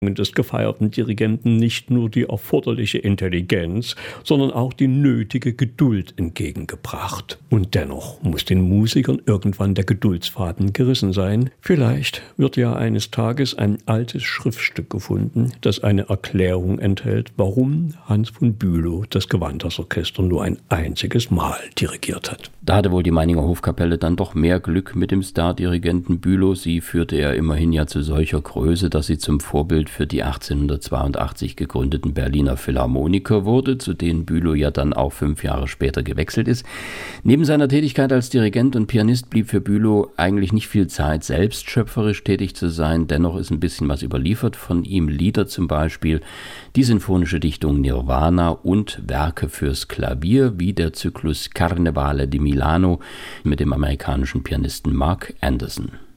des gefeierten Dirigenten nicht nur die erforderliche Intelligenz, sondern auch die nötige Geduld entgegengebracht. Und dennoch muss den Musikern irgendwann der Geduldsfaden gerissen sein. Vielleicht wird ja eines Tages ein altes Schriftstück gefunden, das eine Erklärung enthält, warum Hans von Bülow das Gewandhausorchester nur ein einziges Mal dirigiert hat. Da hatte wohl die Meininger Hofkapelle dann doch mehr Glück mit dem Stardirigenten Bülow. Sie führte er immerhin ja zu solcher Größe, dass sie zum Vorbild für die 1882 gegründeten Berliner Philharmoniker wurde, zu denen Bülow ja dann auch 5 Jahre später gewechselt ist. Neben seiner Tätigkeit als Dirigent und Pianist blieb für Bülow eigentlich nicht viel Zeit, selbst schöpferisch tätig zu sein. Dennoch ist ein bisschen was überliefert von ihm. Lieder zum Beispiel, die sinfonische Dichtung Nirvana und Werke fürs Klavier, wie der Zyklus Carnevale di Milano mit dem amerikanischen Pianisten Mark Anderson.